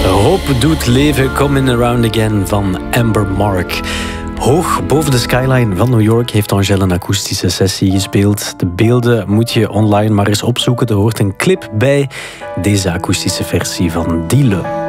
Hoop doet leven, Coming Around Again van Amber Mark. Hoog boven de skyline van New York heeft Angèle een akoestische sessie gespeeld. De beelden moet je online maar eens opzoeken. Er hoort een clip bij deze akoestische versie van Dile.